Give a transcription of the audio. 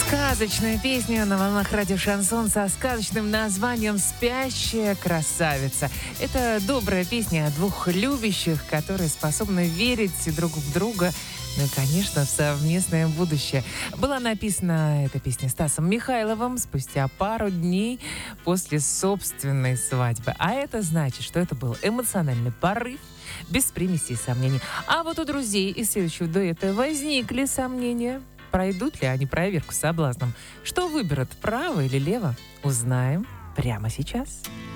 Сказочная песня на волнах радио «Шансон» со сказочным названием «Спящая красавица». Это добрая песня о двух любящих, которые способны верить друг в друга, ну и, конечно, в совместное будущее. Была написана эта песня Стасом Михайловым спустя пару дней после собственной свадьбы. А это значит, что это был эмоциональный порыв, без примесей и сомнений. А вот у друзей из следующего дуэта возникли сомнения. Пройдут ли они проверку с соблазном? Что выберут, право или лево? Узнаем прямо сейчас.